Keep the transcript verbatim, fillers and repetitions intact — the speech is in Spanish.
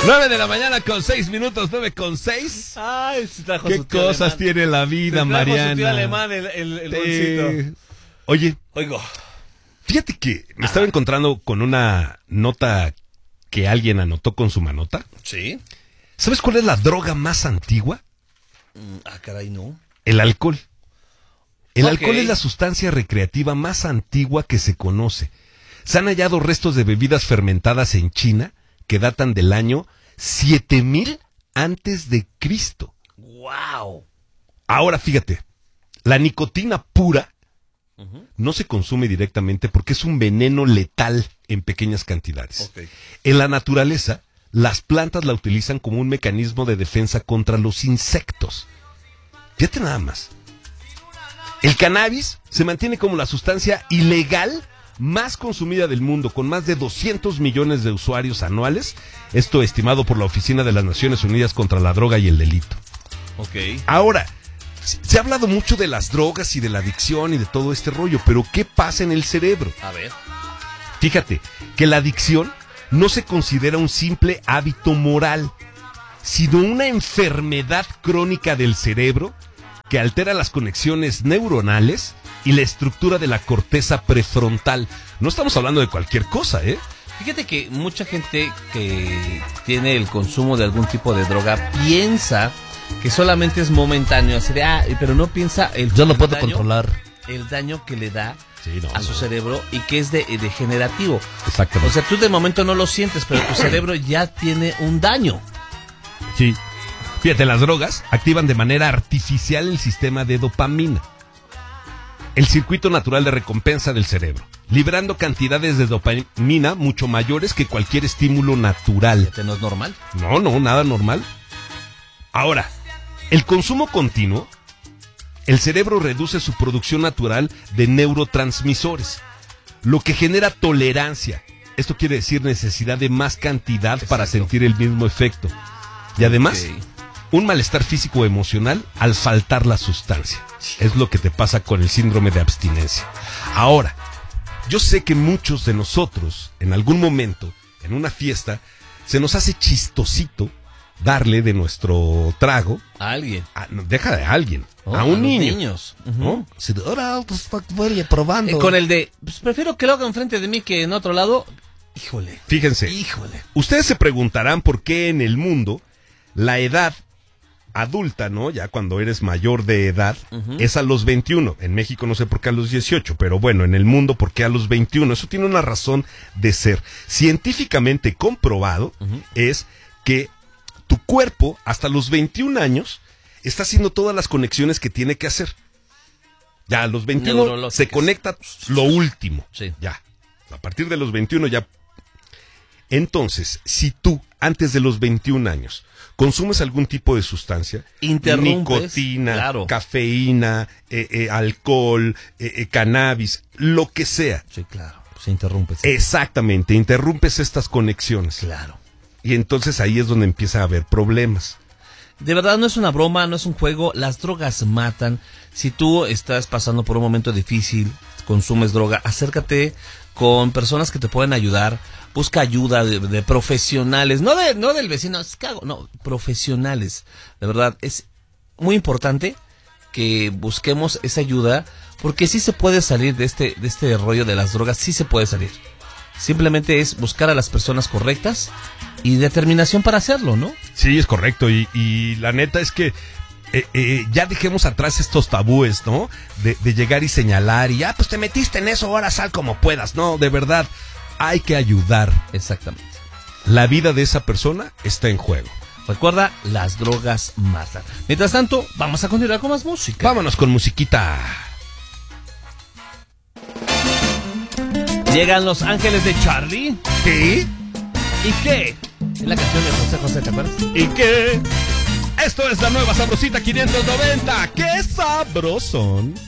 nueve de la mañana con seis minutos, nueve con seis. Ay, se trajo ¿Qué su tío cosas alemán. tiene la vida, Se trajo Mariana? su tío alemán, el, el, el Eh, bolsito. Oye, Oigo. fíjate que me estaba encontrando con una nota que alguien anotó con su manota. ¿Sí? ¿Sabes cuál es la droga más antigua? Mm, ah, caray, no. El alcohol. El Ok. alcohol es la sustancia recreativa más antigua que se conoce. Se han hallado restos de bebidas fermentadas en China que datan del año siete mil antes de Cristo. ¡Wow! Ahora fíjate, la nicotina pura no se consume directamente porque es un veneno letal en pequeñas cantidades. Ok. En la naturaleza, las plantas la utilizan como un mecanismo de defensa contra los insectos. Fíjate nada más. El cannabis se mantiene como la sustancia ilegal más consumida del mundo, con más de doscientos millones de usuarios anuales, esto estimado por la Oficina de las Naciones Unidas contra la Droga y el Delito. Ok. Ahora, se se ha hablado mucho de las drogas y de la adicción y de todo este rollo, pero ¿qué pasa en el cerebro? A ver. Fíjate que la adicción no se considera un simple hábito moral, sino una enfermedad crónica del cerebro que altera las conexiones neuronales y la estructura de la corteza prefrontal. No estamos hablando de cualquier cosa, ¿eh? Fíjate que mucha gente que tiene el consumo de algún tipo de droga piensa que solamente es momentáneo, así de, ah, pero no piensa el, Yo lo el puedo daño- controlar. el daño que le da Sí, no, a su no. cerebro y que es de, degenerativo. Exactamente. O sea, tú de momento no lo sientes, pero tu cerebro ya tiene un daño. Sí. Fíjate, las drogas activan de manera artificial el sistema de dopamina, el circuito natural de recompensa del cerebro, liberando cantidades de dopamina mucho mayores que cualquier estímulo natural. Fíjate, no es normal. No, no, nada normal. Ahora, el consumo continuo, el cerebro reduce su producción natural de neurotransmisores, lo que genera tolerancia. Esto quiere decir necesidad de más cantidad para sentir el mismo efecto. Y además, Ok. un malestar físico o emocional al faltar la sustancia. Es lo que te pasa con el síndrome de abstinencia. Ahora, yo sé que muchos de nosotros, en algún momento, en una fiesta, se nos hace chistosito darle de nuestro trago, A alguien. a- no, deja de alguien, Oh, a un los niño. niños. Ujú. ¿No? Si de, ahora, pues, voy probando. Eh, con el de, pues prefiero que lo haga enfrente de mí que en otro lado. Híjole. Fíjense, Híjole. ustedes se preguntarán por qué en el mundo la edad adulta, ¿no? Ya cuando eres mayor de edad, Ujú. es a los veintiuno. En México no sé por qué a los dieciocho, pero bueno, en el mundo por qué a los veintiuno. Eso tiene una razón de ser. Científicamente comprobado Ujú. es que tu cuerpo hasta los veintiún años está haciendo todas las conexiones que tiene que hacer. Ya a los veintiuno Neurológicas. se conecta lo último. Sí. Ya. A partir de los veintiuno ya. Entonces, si tú antes de los veintiún años consumes algún tipo de sustancia, Interrumpes, nicotina, claro. cafeína, eh, eh, alcohol, eh, eh, cannabis, lo que sea, Sí, claro. Se interrumpe. sí. exactamente, interrumpes estas conexiones. Claro. Y entonces ahí es donde empieza a haber problemas. De verdad no es una broma, no es un juego, las drogas matan. Si tú estás pasando por un momento difícil, consumes droga, acércate con personas que te pueden ayudar, busca ayuda de, de profesionales, no de no del vecino, es cago, no, profesionales. De verdad es muy importante que busquemos esa ayuda porque sí se puede salir de este de este rollo de las drogas, sí se puede salir. Simplemente es buscar a las personas correctas y determinación para hacerlo, ¿no? Sí, es correcto. Y, y la neta es que eh, eh, ya dejemos atrás estos tabúes, ¿no? De, de llegar y señalar y, ah, pues te metiste en eso, ahora sal como puedas. No, de verdad, hay que ayudar. Exactamente. La vida de esa persona está en juego. Recuerda, las drogas matan. Mientras tanto, vamos a continuar con más música. Vámonos con musiquita. Llegan Los Ángeles de Charlie. ¿Qué? ¿Y qué? Es la canción de José José, ¿te acuerdas? ¿Y qué? Esto es la nueva Sabrosita quinientos noventa. ¡Qué sabrosón!